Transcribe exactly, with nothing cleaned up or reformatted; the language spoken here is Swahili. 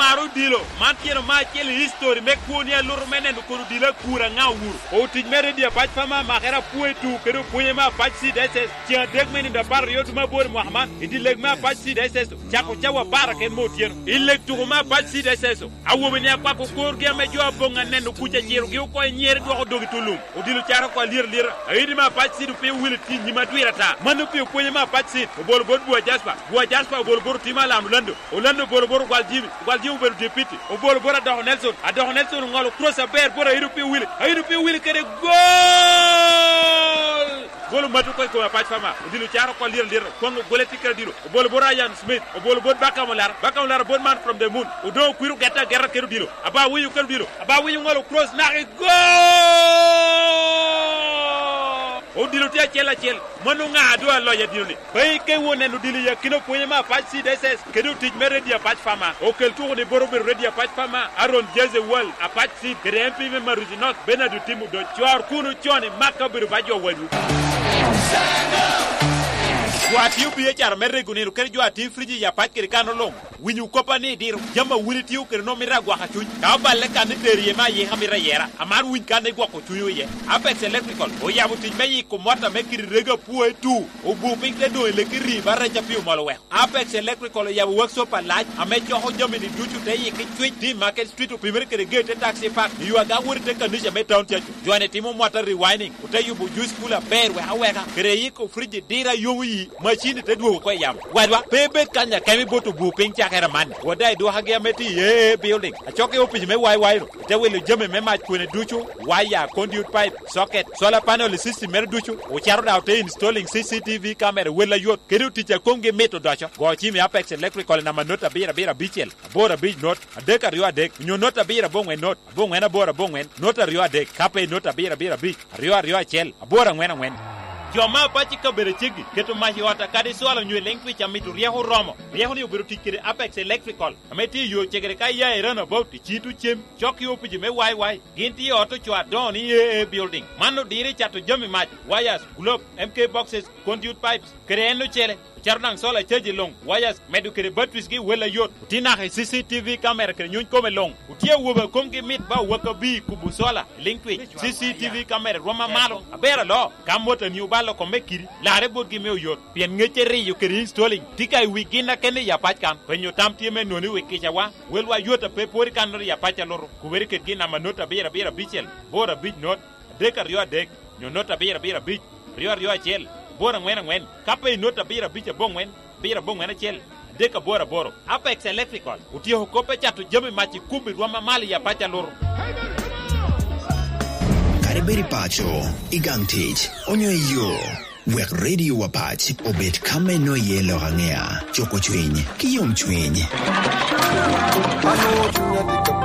maru dilo mantieno ma chel history me kunia lur menen ko dilo kura ngawur o tij mere dia pach fama magera puetu kedo punye ma pach si deses tia deg meni da par yotu ma bor muhammad idi leg ma pach si deses chako chawa barake motien ilek tu ma pach si deses awo beni akwa ko kor ge me jo bonga nen ku cha jiru gi ko nyer do ko dogi tulum o dilo chara ko lir lir ayidi ma pach si du pe wil ti nyima duirata manu pe punye ma pach si o bol bol bo jaspa bo jaspa bol bor ti ma lam lando o lando bol bor gwal jibi gwal jibi beru deputy o bol bor da Nelson ado Nelson ngolo cross a bear bor ayidi pe wil ayidi pe wil kede gol gol matu ko ko pach fama o dilo chara ko lir lir ko goleti krediro o bol bor Ryan Smith o bol bor bakamolar bakamolar bon man from the moon o do kuiru geta gerra keru dilo aba wiyu keru dilo aba wiyu ngolo cross na gol o dilo tia chela chel manu nga do lo ya dilo ni bay ke wone no dilo ya kino poye ma pach si deses kedu tij mere dia pach fama o kel tour de boro bero dia pach fama aron jeze wal a pach si grempi me maruzinok benadu timu do chor kunu chone makabiru bajo wadu Wati ubi echar mere gunero ker jo ati friji ya pach ker kano long winyu kopa ni dir jama wuliti u ker no mira gwa ka chuny ka balle kan derie ma ye hamira yera amar win kan gwa ko chuyo ye Apex Electrical o ya buti meyi ko mota me kir rega puo tu o bu pink de do le kiri barra chapi malo we Apex Electrical ya workshop laaj ame jo ho jami ni duchu te yi ki tweet di market street o pimer ker gate taxi park yu aga wurte kan ni me town chachu joine timo mota rewinding o te yu bu juice kula bear we haweka kere yi ko friji dira yomu yi machine te duo ko yam wadwa bebe kanya kemi boto bu ping chakera man wadai do hage meti ye building achoke opi me wai wai te wele jeme me ma kune duchu wire conduit pipe socket solar panel system mer duchu o charo da te installing C C T V camera wela yot kedu ticha konge meto dacho go chimi Apex Electrical na manota bira bira bichel bora big not adeka rio adek nyo nota bira bongwe not bongwe na bora bongwe nota rio adek kape nota bira bira big rio rio chel bora ngwena ngwen Joma pachi ka bere chigi keto mahi wata kadi swala nywe lengwi cha mitu riaho romo riaho ni uberu tikire Apex Electrical ameti yo chegere kai ya erana about chitu chem choki opiji me wai wai ginti auto chwa don ye building mano dire chato jami mach wires globe M K boxes conduit pipes kreno chele charnang sola cheji long wires medu kere batwis gi wela yot tina he C C T V camera kere nyun kome long utie woba komgi mit ba waka bi kubu sola linkwi C C T V camera roma malo abera lo kamota ni ubalo ko mekiri lare bod gi mew yot pien ngechere yu kere installing tikai wigina kene ya pachkan penyo tamtie me noni wikisha wa welwa yota pe pori kanor ya pacha loro kuberi ke gina manota bera bera bichel bora big not deka rio dek nyonota bera bera bich rio rio chel bora ngwen ngwen kape nota bira bicha bongwen bira bongwen chel deka bora boro Apex Electrical utio hokope chatu jami machi kumbi rwama mali ya pacha loro Kariberi pacho igantich onyo yo wek radio wapach obet kame no yelo hangea choko chwiny kiyom chwiny